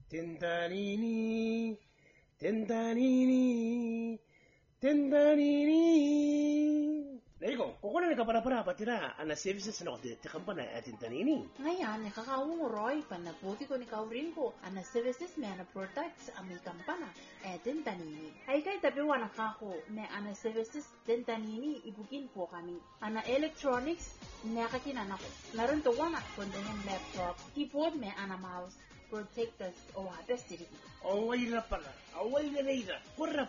Tendanini, tendanini, tendanini. Naigo, kukunan ka para patira ana services na ko te kampana tendanini. Ngayon, nakakaunguroy pa na puti ko ni kaurin ko ana services me ana products ami kampana tendanini. Ay kay tabiwa nakako me ana services tendanini ibukin po kami. Ana electronics nakakinan ako. Naroon to wana kundi yung laptop, keyboard me ana mouse. Protectors o habesiri. Away na pala. Away na naira.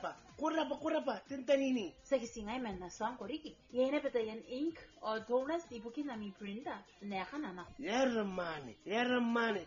Kurapa. Tentanini. Sa kisingay man na song ko riki. Yan na pata yan ink o tonas ibukin na mi printer. Neka na na. Yaramane.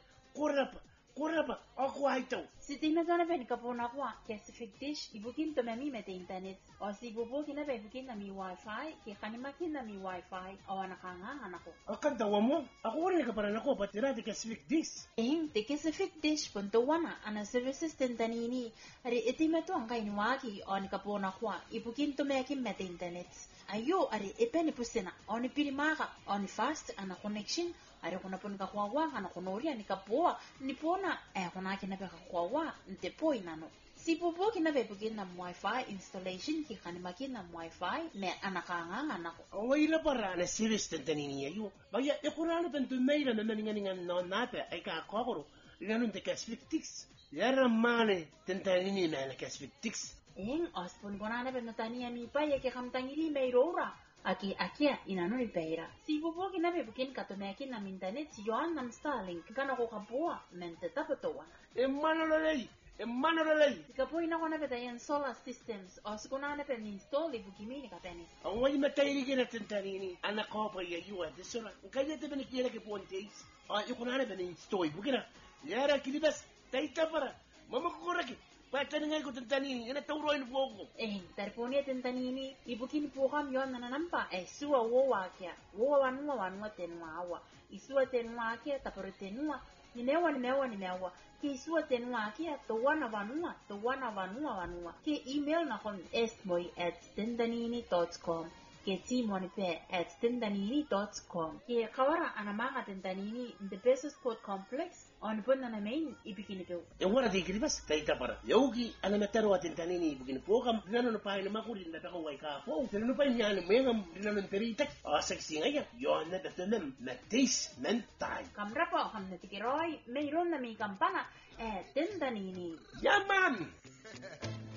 Kurapa. Ako ay ito. Si tina doon na ba nikapuna ko Pacific dish ibukin to mami mete internet. O si bubukin na ba ibukin na mi wifi. Kikanimakin na mi wifi. O nakakangan ako. Akan tawa mo. Ako rin ka para nako patira di Pacific dish. Te Pacific dish punto wana ana services tentanini. Ari itimeto ang kainwaki o nikapuna ko ibukin to mekin mete internet. Ayo ari ipeni pusena. O ni pirimaka. O ni fast ana connection. Ari kuna pun kakwawa kana kunoria nikapoa nipona kuna kinabe kakwawa ntepo inano si popo kinabe bugin na wifi installation ki kanimakin na wifi me anakanga nako away la para na service tentanini ayo baya ikurana pentu meira na ningan no nata ay ka kokoro inanun te kasfiktix yaramane tentanini na kasfiktix ospon bonana be notani ami pa ye ke kamtangiri meirora Aki inano ni pera. Si bubo kinabe bukin katomekin na internet si Joan nam Starlink kana ko kapua mente tapotoa. Emano lei. Kapo ina kona beta yan solar systems o skuna na pen install ibukimi ni kapeni. Away matayri kina tentanini ana kopa ya yuwa desura. Kaya te ben kiyela ke pontes. Ikuna na ben install ibukina. Yara kilibas taita para. Mama kukuraki. Patan ngay ko tentanini, ina tauroin po ko. Tarponia tentanini, ibukin po kam yon nananampa. Suwa wowa kya. Wowa wanwa tenwawa. Isua tenwa kya, taporo tenwa. Nimewa. Ki isua tenwa kya, towana wanwa. Ki email na kon sboy@tendanini.com. Ke timonipe@tendanini.com. Ki kawara anamaka tentanini, the Peso Sport Complex. On pun na main ibikini po. Wala di kiribas taita para. Yogi ana metaro atentani ibikini po kam dinano pa ina makurin na tako way ka po. Dinano pa niya ni mengam dinano teritak. Sexy ngaya. Yon na datanem na taste mentai. Kamra po kam natikiroy mayroon na may kampana tendanini. Yaman.